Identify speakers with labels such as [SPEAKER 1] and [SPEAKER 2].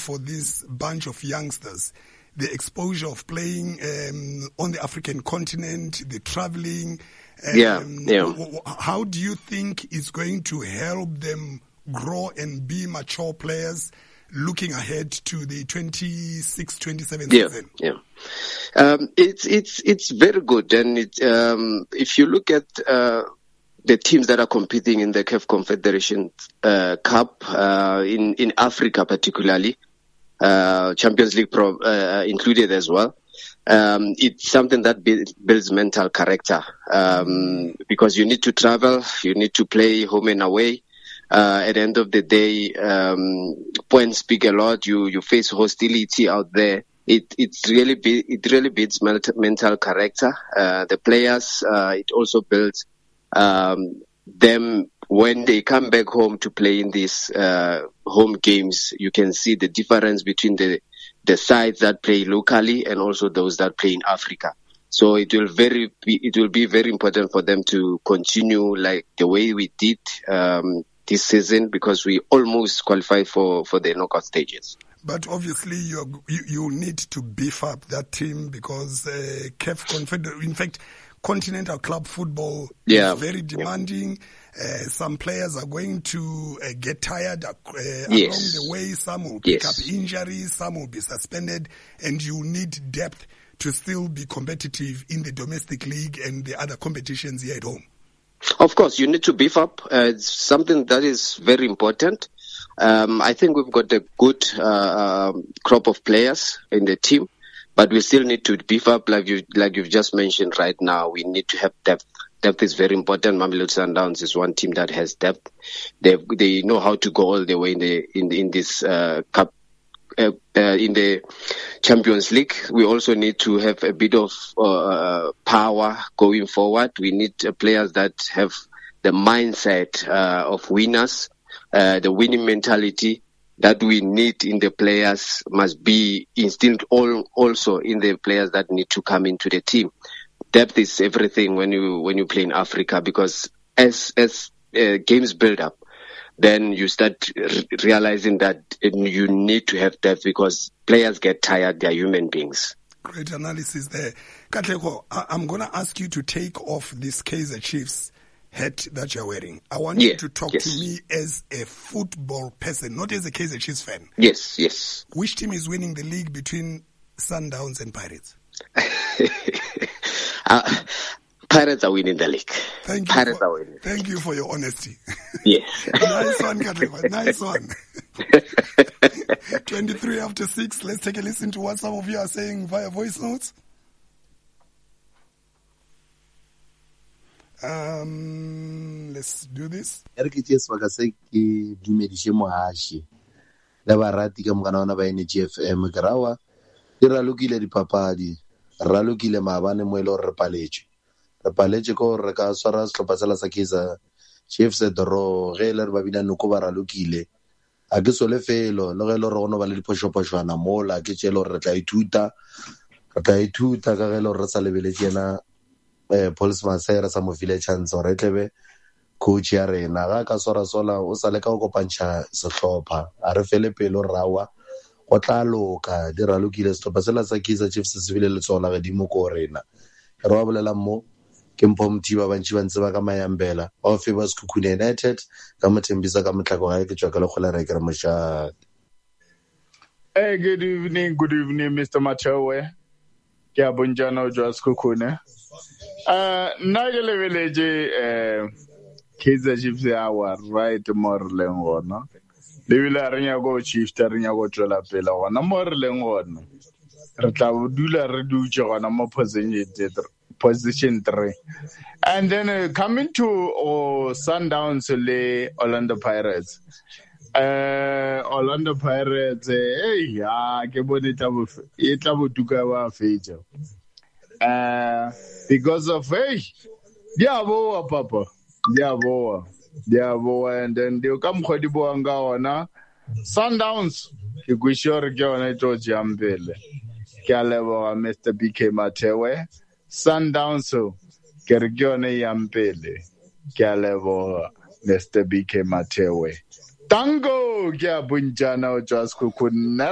[SPEAKER 1] for this bunch of youngsters? The exposure of playing on the African continent, the traveling. How do you think it's going to help them grow and be mature players looking ahead to the 26-27 season?
[SPEAKER 2] It's very good. And if you look at the teams that are competing in the CAF Confederation Cup in Africa particularly, Champions League included as well, it's something that builds mental character because you need to travel, you need to play home and away. At the end of the day, points speak a lot. You face hostility out there. It really builds mental character. The players, it also builds them when they come back home to play in these home games. You can see the difference between the sides that play locally and also those that play in Africa. So it will be very important for them to continue like the way we did this season, because we almost qualified for the knockout stages.
[SPEAKER 1] But obviously you need to beef up that team because CAF Confederation, in fact, continental club football is very demanding. Some players are going to get tired along the way. Some will pick up injuries, some will be suspended, and you need depth to still be competitive in the domestic league and the other competitions here at home.
[SPEAKER 2] Of course, you need to beef up. It's something that is very important. I think we've got a good crop of players in the team, but we still need to beef up, like you've just mentioned right now. We need to have depth. Depth is very important. Mamelodi Sundowns is one team that has depth. They know how to go all the way in this cup. In the Champions League, we also need to have a bit of power going forward. We need players that have the mindset of winners. The winning mentality that we need in the players must be instilled also in the players that need to come into the team. Depth is everything when you play in Africa, because as games build up, then you start realizing that you need to have depth because players get tired. They are human beings.
[SPEAKER 1] Great analysis there. Katlego, I'm going to ask you to take off this Kaizer Chiefs hat that you're wearing. I want you to talk to me as a football person, not as a Kaizer Chiefs fan.
[SPEAKER 2] Yes.
[SPEAKER 1] Which team is winning the league between Sundowns and Pirates?
[SPEAKER 2] Pirates are winning the league.
[SPEAKER 1] Thank you for your honesty.
[SPEAKER 2] Yes.
[SPEAKER 1] Nice one, Katlego. Nice one. 23 after 6. Let's take a listen to what some of you are saying via voice notes. Let's do this.
[SPEAKER 3] Re paletse ko re ka swara sehlopha sela sa Kaizer Chiefs dro ge le re ba bina noko ba ralokile a ke sole felo le ge le re gona ba le diphošophošwana mola ke tšelo re tla ithuta ka ge le re sa lebeletse yena Paul Smasera sa mo file chance re tlebe coach ya rena ga ka swara sola o sa le ka go kopantša sehlopha a re fele pelo rawa go tla loka di ralokile sehlopha sela sa Kaizer Chiefs se bile le tsona ga dimo ko rena re wa bolela mo ke mpho mthiba bantši ba ntse ba ka mayambela ba Favor Sekhukhune United ka mothembisa ka motlhako ga ke tswa ka le kgola re ke re mošate.
[SPEAKER 4] Hey, good evening, Mr. Mathewe. Ke a bonjana o jwa Sekhukhune. Nna ke lebeletse Kaizer Chiefs our right mo re leng gona. Le bile a re nya go Chiefs re nya go tswela pele gona mo re leng gona. Re tla dula re dutse gona mo position 3. And then coming to Sundowns le Orlando Pirates. Orlando Pirates ke bone e tla botuka ba fetša. Because of diaboa papa diaboa and then they come go di boanga ona Sundowns ke go sure ke ona tlo jampele. Ke a leboga Mr. BK Mathewe. Sundowns ke re ke yone yampele. Ke a leboga Mr. BK Mathewe. Tango ke a bonjana o jwa Sekhukhune.